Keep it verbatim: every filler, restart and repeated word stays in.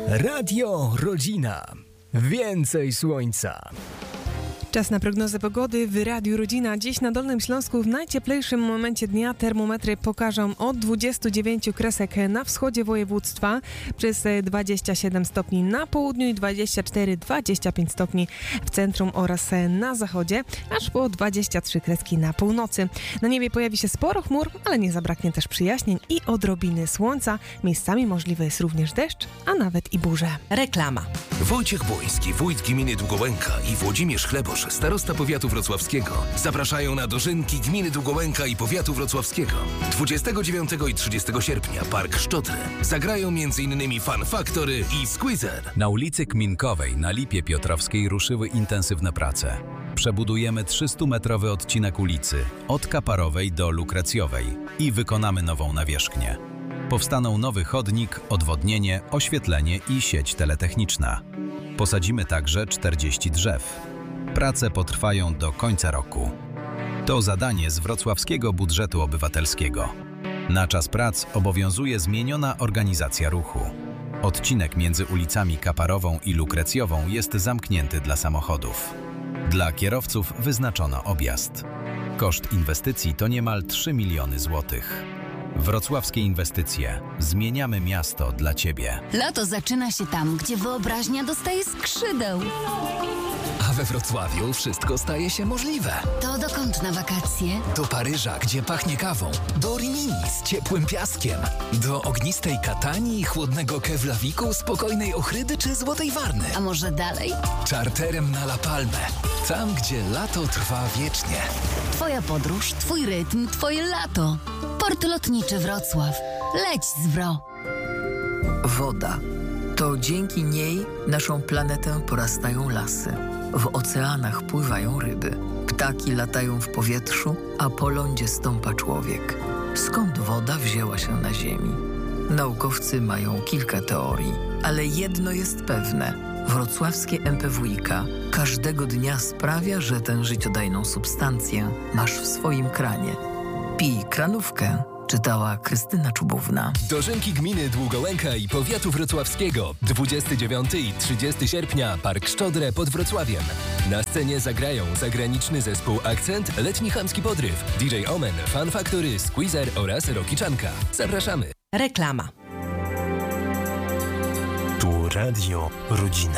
Radio Rodzina. Więcej słońca. Czas na prognozę pogody w Radiu Rodzina. Dziś na Dolnym Śląsku w najcieplejszym momencie dnia termometry pokażą od dwudziestu dziewięciu kresek na wschodzie województwa, przez dwadzieścia siedem stopni na południu i dwadzieścia cztery do dwudziestu pięciu stopni w centrum oraz na zachodzie, aż po dwadzieścia trzy kreski na północy. Na niebie pojawi się sporo chmur, ale nie zabraknie też przyjaśnień i odrobiny słońca. Miejscami możliwy jest również deszcz, a nawet i burze. Reklama. Wojciech Błoński, wójt gminy Długołęka i Włodzimierz Chlebosz, starosta powiatu wrocławskiego, zapraszają na dożynki gminy Długołęka i powiatu wrocławskiego. dwudziestego dziewiątego i trzydziestego sierpnia Park Szczodry. Zagrają m.in. Fun Factory i Squeezer. Na ulicy Kminkowej na Lipie Piotrowskiej ruszyły intensywne prace. Przebudujemy trzystumetrowy odcinek ulicy od Kaparowej do Lukrecjowej i wykonamy nową nawierzchnię. Powstaną nowy chodnik, odwodnienie, oświetlenie i sieć teletechniczna. Posadzimy także czterdzieści drzew. Prace potrwają do końca roku. To zadanie z wrocławskiego budżetu obywatelskiego. Na czas prac obowiązuje zmieniona organizacja ruchu. Odcinek między ulicami Kaparową i Lukrecjową jest zamknięty dla samochodów. Dla kierowców wyznaczono objazd. Koszt inwestycji to niemal trzy miliony złotych. Wrocławskie inwestycje. Zmieniamy miasto dla Ciebie. Lato zaczyna się tam, gdzie wyobraźnia dostaje skrzydeł. A we Wrocławiu wszystko staje się możliwe. To dokąd na wakacje? Do Paryża, gdzie pachnie kawą. Do Rimini z ciepłym piaskiem. Do ognistej Katanii, chłodnego Keflaviku, spokojnej Ochrydy czy Złotej Warny. A może dalej? Czarterem na La Palmę. Tam, gdzie lato trwa wiecznie. Twoja podróż, twój rytm, twoje lato. Port Lotniczy Wrocław. Leć z Wro. Woda. To dzięki niej naszą planetę porastają lasy. W oceanach pływają ryby. Ptaki latają w powietrzu, a po lądzie stąpa człowiek. Skąd woda wzięła się na Ziemi? Naukowcy mają kilka teorii, ale jedno jest pewne. Wrocławskie M P W i K każdego dnia sprawia, że tę życiodajną substancję masz w swoim kranie. Pij kranówkę. Czytała Krystyna Czubówna. Dożynki gminy Długołęka i powiatu wrocławskiego. dwudziestego dziewiątego i trzydziestego sierpnia Park Szczodrę pod Wrocławiem. Na scenie zagrają zagraniczny zespół Akcent, letni chamski podryw, D J Omen, Fun Factory, Squeezer oraz Rockiczanka. Zapraszamy. Reklama. Tu Radio Rodzina.